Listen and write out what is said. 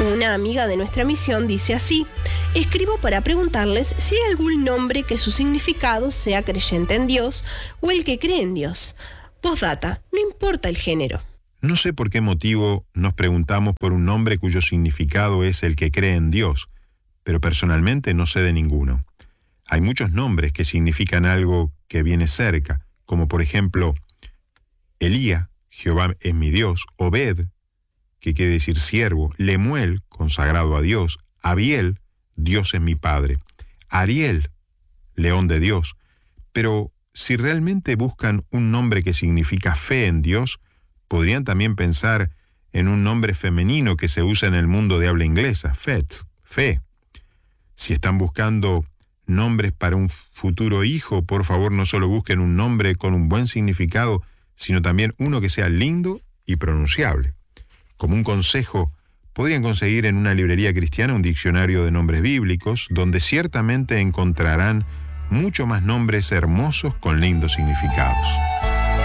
Una amiga de nuestra misión dice así: escribo para preguntarles si hay algún nombre que su significado sea creyente en Dios o el que cree en Dios. Postdata, no importa el género. No sé por qué motivo nos preguntamos por un nombre cuyo significado es el que cree en Dios, pero personalmente no sé de ninguno. Hay muchos nombres que significan algo que viene cerca, como por ejemplo, Elía, Jehová es mi Dios; Obed, que quiere decir siervo; Lemuel, consagrado a Dios; Abiel, Dios es mi Padre; Ariel, león de Dios. Pero si realmente buscan un nombre que significa fe en Dios, podrían también pensar en un nombre femenino que se usa en el mundo de habla inglesa, fe. Si están buscando nombres para un futuro hijo, por favor no solo busquen un nombre con un buen significado, sino también uno que sea lindo y pronunciable. Como un consejo, podrían conseguir en una librería cristiana un diccionario de nombres bíblicos, donde ciertamente encontrarán mucho más nombres hermosos con lindos significados.